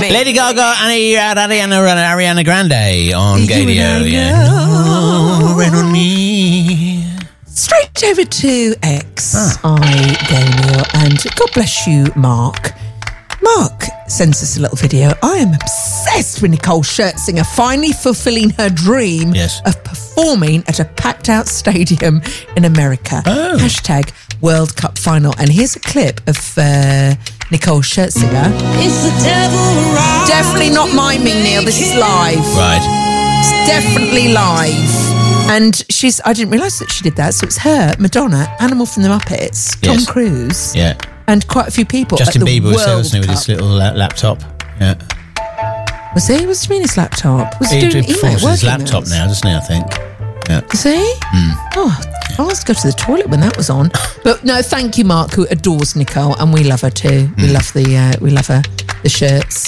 me. Lady Gaga and Ariana Grande on Gadio. Rain on me. Straight over to X, Gadio, and God bless you, Mark. Mark sends us a little video. I am obsessed with Nicole Scherzinger finally fulfilling her dream of performing at a packed-out stadium in America. Hashtag World Cup final. And here's a clip of Nicole Scherzinger. It's the devil right. Definitely not miming, Neil. This is live. Right. It's definitely live. And I didn't realise that she did that. So it's her, Madonna, Animal from the Muppets, Tom Cruise. Yeah. And quite a few people. Justin at the Bieber was there, World wasn't he, with his little laptop? Yeah. Was he? What's he mean his laptop? Was he doing performs with his laptop now, doesn't he, I think? Yeah. Is he? Oh, I was to go to the toilet when that was on. But no, thank you, Mark, who adores Nicole, and we love her too. We love the shirts.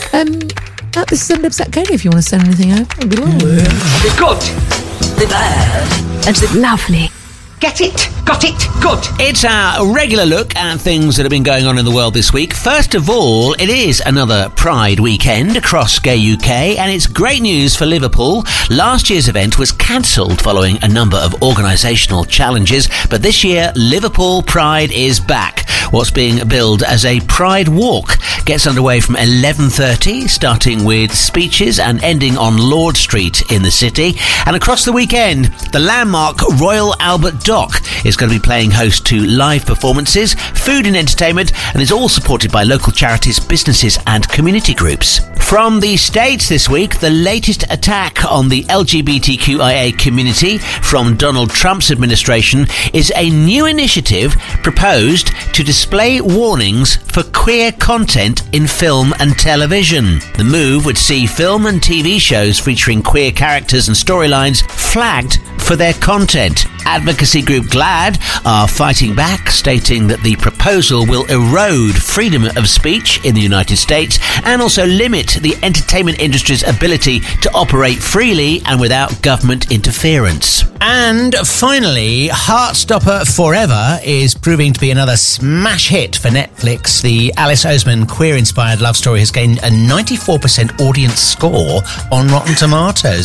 This is Upset Katie, if you want to send anything over. The good, the bad, and the lovely. Get it, got it, good. It's our regular look at things that have been going on in the world this week. First of all, it is another Pride weekend across Gay UK, and it's great news for Liverpool. Last year's event was cancelled following a number of organisational challenges, but this year, Liverpool Pride is back. What's being billed as a Pride Walk gets underway from 11:30, starting with speeches and ending on Lord Street in the city. And across the weekend, the landmark Royal Albert Dock is going to be playing host to live performances, food and entertainment, and is all supported by local charities, businesses and community groups. From the States this week, the latest attack on the LGBTQIA community from Donald Trump's administration is a new initiative proposed to display warnings for queer content in film and television. The move would see film and TV shows featuring queer characters and storylines flagged for their content. Advocacy group GLAAD are fighting back, stating that the proposal will erode freedom of speech in the United States and also limit the entertainment industry's ability to operate freely and without government interference. And finally, Heartstopper Forever is proving to be another smash hit for Netflix. The Alice Oseman queer-inspired love story has gained a 94% audience score on Rotten Tomatoes.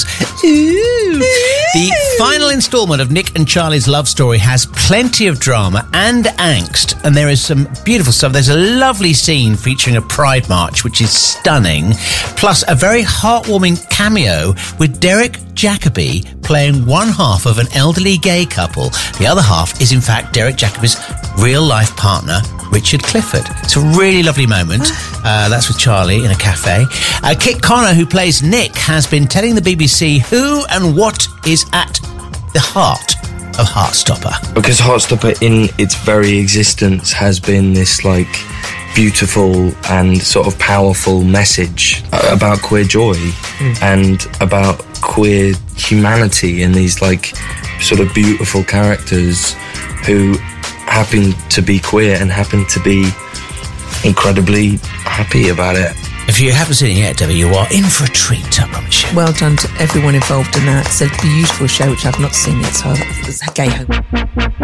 The final instalment of Nick and Charlie's love story has plenty of drama and angst, and there is some beautiful stuff. There's a lovely scene featuring a pride march, which is stunning, plus a very heartwarming cameo with Derek Jacobi playing one half of an elderly gay couple. The other half is, in fact, Derek Jacobi's real-life partner, Richard Clifford. It's a really lovely moment. That's with Charlie in a cafe. Kit Connor, who plays Nick, has been telling the BBC who and what is at the heart of Heartstopper. Because Heartstopper, in its very existence, has been this, beautiful and sort of powerful message about queer joy and about queer humanity, and these sort of beautiful characters who happen to be queer and happen to be incredibly happy about it. If you haven't seen it yet, Debbie, you are in for a treat, I promise you. Well done to everyone involved in that. It's a beautiful show which I've not seen yet, so it's a gay hope.